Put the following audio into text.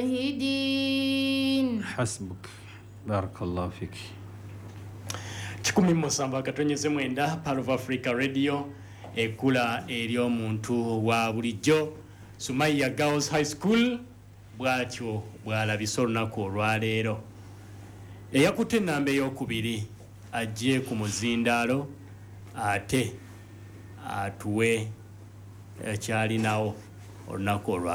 حسبك بارك الله فيك. 17 Part of Africa Radio ekula eryo muntu wa bulijjo Sumaya Girls High School bwatyo bwalabisa olunaku olwaleero eyakutte ennamba ey'okubiri ajje ku muzindaalo ate atuwe ekyalinawo olunaku olwa